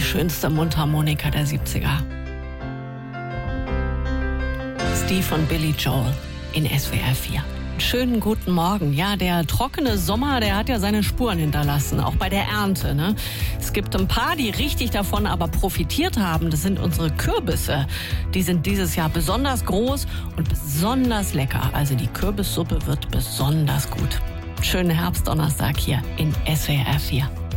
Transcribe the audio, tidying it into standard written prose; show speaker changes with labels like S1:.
S1: schönste Mundharmonika der 70er. Steve und Billy Joel in SWR 4. Schönen guten Morgen. Ja, der trockene Sommer, der hat ja seine Spuren hinterlassen, auch bei der Ernte, ne? Es gibt ein paar, die richtig davon aber profitiert haben. Das sind unsere Kürbisse. Die sind dieses Jahr besonders groß und besonders lecker. Also die Kürbissuppe wird besonders gut. Schönen Herbstdonnerstag hier in SWR 4.